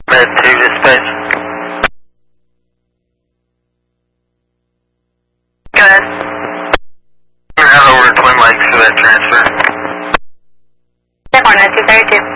Med 2 dispatch. Go ahead. We're out over Twin Lakes for that transfer. Step on 232.